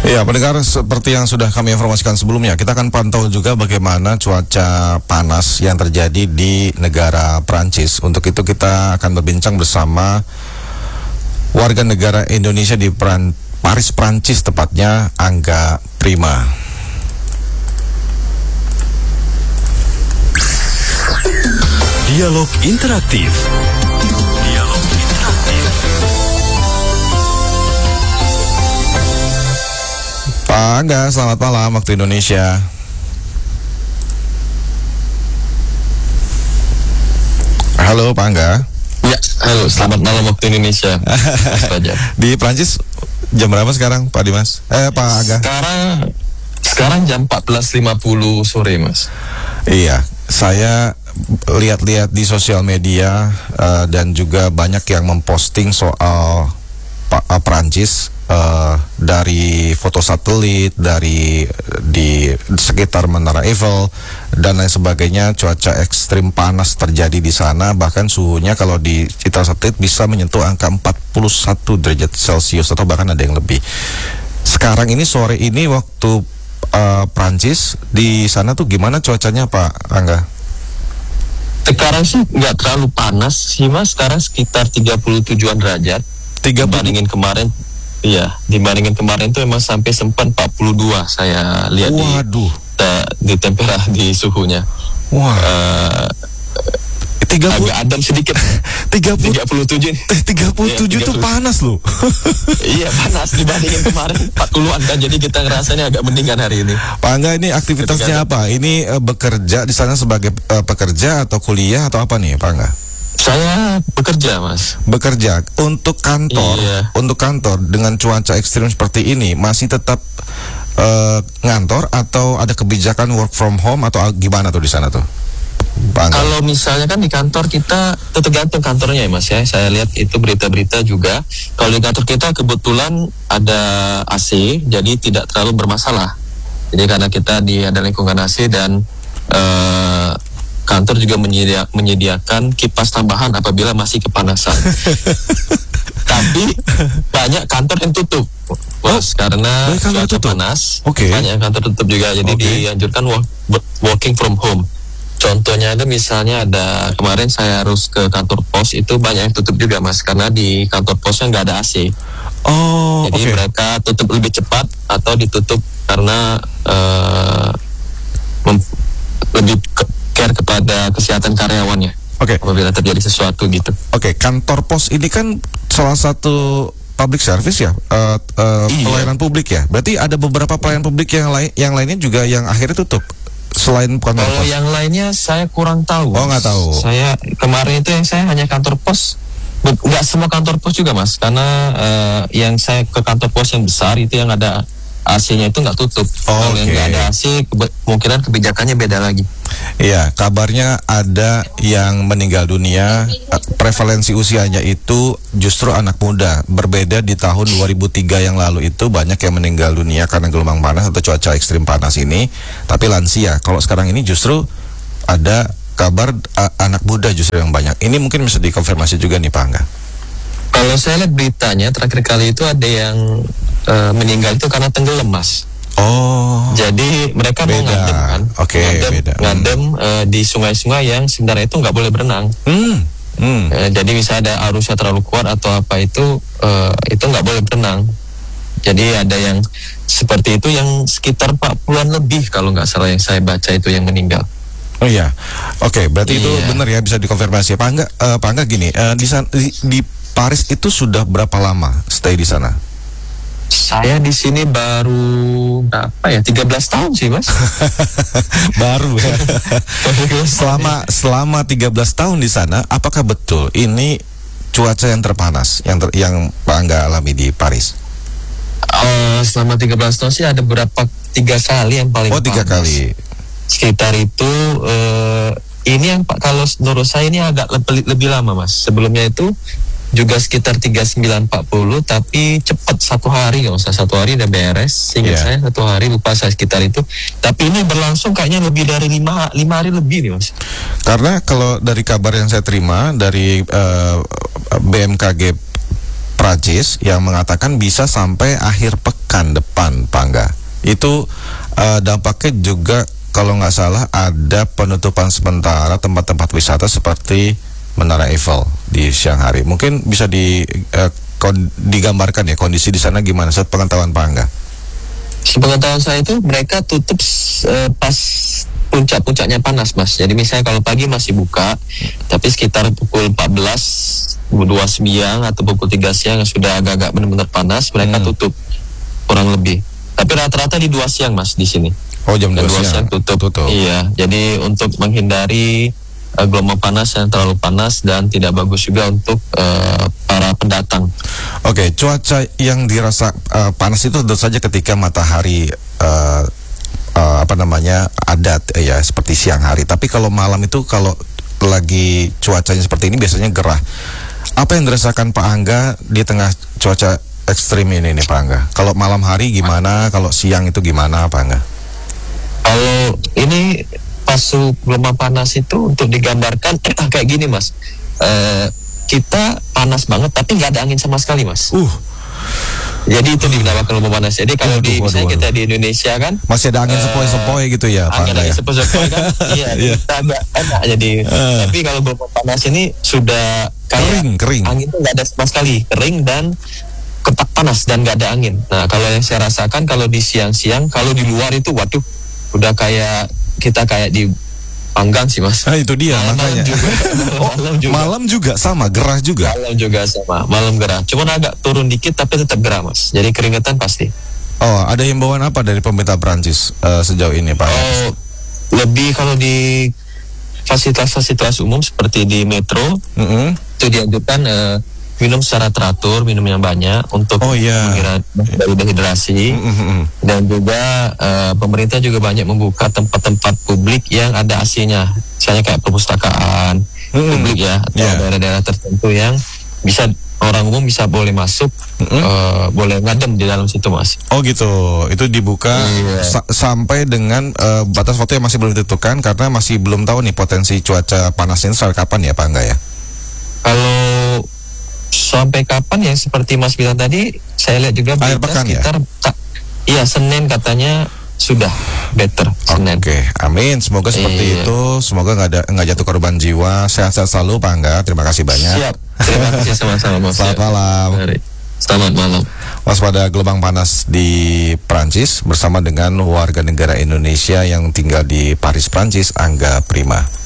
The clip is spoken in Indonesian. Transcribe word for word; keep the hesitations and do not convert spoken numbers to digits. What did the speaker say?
Ya, pendengar, seperti yang sudah kami informasikan sebelumnya, kita akan pantau juga bagaimana cuaca panas yang terjadi di negara Prancis. Untuk itu kita akan berbincang bersama warga negara Indonesia di Pran Paris, Prancis tepatnya, Angga Prima. Dialog interaktif. Dialog interaktif. Pak Angga, selamat malam waktu Indonesia. Halo Pak Angga. Ya, halo, selamat malam waktu Indonesia. Di Prancis jam berapa sekarang Pak Dimas? Eh Pak Angga. Sekarang sekarang jam empat belas lima puluh sore, Mas. Iya, saya lihat-lihat di sosial media uh, dan juga banyak yang memposting soal pa- uh, Prancis, uh, dari foto satelit, dari di sekitar Menara Eiffel dan lain sebagainya. Cuaca ekstrim panas terjadi di sana, bahkan suhunya kalau di citra satelit bisa menyentuh angka empat puluh satu derajat Celcius atau bahkan ada yang lebih. Sekarang ini sore ini waktu uh, Prancis di sana tuh gimana cuacanya Pak Angga? Sekarang sih nggak terlalu panas sih, Mas. Sekarang sekitar tiga puluh tujuan derajat. tiga puluh Dibandingin kemarin, iya, dibandingin kemarin tuh emang sampai sempat empat puluh dua saya lihat. Waduh. di uh, di temperatur di suhunya. Wah. Uh, tiga puluh agak adem sedikit. tiga puluh tujuh. tiga puluh tujuh Iya, tuh panas loh. Iya, panas dibandingin kemarin empat puluhan kan. Jadi kita ngerasanya agak mendingan hari ini. Pak Angga, ini aktivitasnya apa? Ini uh, bekerja di sana sebagai uh, pekerja atau kuliah atau apa nih Pak Angga? Saya bekerja, Mas. Bekerja untuk kantor, Iya. untuk kantor dengan cuaca ekstrim seperti ini masih tetap uh, ngantor atau ada kebijakan work from home atau gimana tuh di sana tuh? Pak Angga. Kalau misalnya kan di kantor kita tergantung kantornya ya, Mas ya. Saya lihat itu berita-berita juga. Kalau di kantor kita kebetulan ada A C, jadi tidak terlalu bermasalah. Jadi karena kita di ada lingkungan A C dan uh, kantor juga menyedia, menyediakan kipas tambahan apabila masih kepanasan. Tapi banyak kantor yang tutup, Mas, karena cuaca tutup. panas. Oke. Banyak kantor tutup juga. Jadi Okay. dianjurkan work, working from home. Contohnya ada misalnya ada kemarin saya harus ke kantor pos, itu banyak yang tutup juga, Mas, karena di kantor posnya nggak ada A C. Oh, Jadi oke. mereka tutup lebih cepat atau ditutup karena uh, mem- lebih ke- care kepada kesehatan karyawannya. Oke. Apabila terjadi sesuatu gitu. Oke, kantor pos ini kan salah satu public service ya, uh, uh, Iya. pelayanan publik ya. Berarti ada beberapa pelayanan publik yang lain, yang lainnya juga yang akhirnya tutup selain kantor Kalau pos. yang lainnya saya kurang tahu. Oh, nggak Mas. tahu. Saya kemarin itu yang saya hanya kantor pos. Be- Nggak semua kantor pos juga, Mas, karena eh, yang saya ke kantor pos yang besar itu yang ada A C-nya itu nggak tutup. Kalau yang Oke. nggak ada A C, kebe- kemungkinan kebijakannya beda lagi. Iya, kabarnya ada yang meninggal dunia, uh, prevalensi usianya itu justru anak muda. Berbeda di tahun dua ribu tiga yang lalu itu banyak yang meninggal dunia karena gelombang panas atau cuaca ekstrim panas ini, tapi lansia. Kalau sekarang ini justru ada kabar uh, anak muda justru yang banyak. Ini mungkin bisa dikonfirmasi juga nih Pak Angga. Kalau saya lihat beritanya terakhir kali itu ada yang eh, meninggal itu karena tenggelam, Mas. Oh. Jadi mereka mau Beda. ngadem kan, Oke, ngadem, beda. ngadem eh, di sungai-sungai yang sebenarnya itu nggak boleh berenang. Hmm. Hmm. Eh, jadi misalnya ada arusnya terlalu kuat atau apa itu eh, itu nggak boleh berenang. Jadi ada yang seperti itu yang sekitar empat puluhan lebih kalau nggak salah yang saya baca itu yang meninggal. Oh iya, oke, berarti itu Iya. benar ya, bisa dikonfirmasi. Pak Angga, eh, Pak Angga gini, eh, di, san- di di Paris itu sudah berapa lama stay di sana? Saya di sini baru berapa ya? tiga belas tahun sih, Mas. Baru ya. selama selama tiga belas tahun di sana, apakah betul ini cuaca yang terpanas yang ter, yang Pak Angga alami di Paris? Eh, selama tiga belas tahun sih ada berapa tiga kali yang paling Oh, tiga panas. kali. Sekitar itu eh, ini yang Pak, kalau menurut saya ini agak lebih, lebih lama, Mas. Sebelumnya itu juga sekitar tiga puluh sembilan empat puluh, tapi cepat satu hari, nggak usah satu hari udah beres. Seingat Yeah. saya satu hari, lupa saya sekitar itu. Tapi ini berlangsung kayaknya lebih dari lima lima hari lebih nih, Mas. Karena kalau dari kabar yang saya terima dari eh, B M K G Prancis yang mengatakan bisa sampai akhir pekan pekan depan, Pak Angga. Itu uh, dampaknya juga kalau nggak salah ada penutupan sementara tempat-tempat wisata seperti Menara Eiffel di siang hari. Mungkin bisa di uh, kon- digambarkan ya kondisi di sana gimana saat pengetahuan Pak Angga? Sepengetahuan saya itu mereka tutup uh, pas puncak-puncaknya panas, Mas. Jadi misalnya kalau pagi masih buka, tapi sekitar pukul empat belas, dua siang atau pukul tiga siang yang sudah agak-agak benar-benar panas, mereka hmm. tutup kurang lebih. Tapi rata-rata di dua siang, Mas, di sini. Oh, jam dua siang. siang tutup. tutup. Iya, jadi untuk menghindari uh, gelombang panas yang terlalu panas dan tidak bagus juga untuk uh, para pendatang. Oke, okay, cuaca yang dirasa uh, panas itu tentu saja ketika matahari uh, uh, apa namanya adat ya seperti siang hari. Tapi kalau malam itu kalau lagi cuacanya seperti ini biasanya gerah. Apa yang dirasakan Pak Angga di tengah cuaca ekstrim ini nih Pak Angga? Kalau malam hari gimana? Kalau siang itu gimana Pak Angga? Kalau ini pas gelombang panas itu untuk digambarkan kayak gini, Mas. Uh, kita panas banget tapi nggak ada angin sama sekali, Mas. Uh. Jadi itu dinamakan gelombang panas. Jadi kalau waduh, di waduh, misalnya waduh. kita di Indonesia kan masih ada angin uh, sepoi-sepoi gitu ya, Pak. Angin ya? sepoi-sepoi kan. Iya, yeah. kita agak enak jadi. Uh. Tapi kalau gelombang panas ini sudah kayak kering, kering. Angin itu nggak ada sama sekali, kering dan ketak panas dan nggak ada angin. Nah, kalau yang saya rasakan kalau di siang-siang, kalau di luar itu waduh, udah kayak kita kayak di panggang sih, Mas. Ah, itu dia malam makanya. Juga. Oh, malam juga. Malam juga sama, gerah juga. Malam juga sama, malam gerah. Cuman agak turun dikit tapi tetap gerah, Mas. Jadi keringetan pasti. Oh, ada himbauan apa dari pemerintah Prancis uh, sejauh ini, Pak? Oh, lebih kalau di fasilitas-fasilitas umum seperti di metro, mm-hmm. itu dianjurkan uh, minum secara teratur, minum yang banyak untuk oh, yeah. menghindari dehidrasi. Mm-hmm. Dan juga uh, pemerintah juga banyak membuka tempat-tempat publik yang ada A C-nya, misalnya kayak perpustakaan mm-hmm. publik ya, atau yeah. daerah-daerah tertentu yang bisa orang umum bisa boleh masuk, mm-hmm. uh, boleh ngadem di dalam situ, Mas. Oh gitu, itu dibuka yeah. sa- sampai dengan uh, batas waktu yang masih belum ditentukan karena masih belum tahu nih potensi cuaca panas ini sampai kapan ya Pak Angga ya? Kalau sampai kapan ya seperti Mas bilang tadi, saya lihat juga berita pekan, sekitar ya? ta- iya Senin katanya sudah better. Senin. Oke, okay. Amin. Semoga seperti iya. itu. Semoga nggak ada nggak jatuh korban jiwa. Sehat-sehat selalu Pak Angga. Terima kasih banyak. Siap. Terima kasih sama-sama, Mas. Selamat malam. Selamat malam. Waspada gelombang panas di Prancis bersama dengan warga negara Indonesia yang tinggal di Paris, Prancis, Angga Prima.